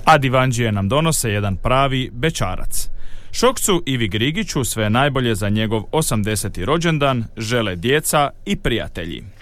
A divanđije nam donose jedan pravi bećarac. Šokcu Ivi Grigiću sve najbolje za njegov 80. rođendan žele djeca i prijatelji.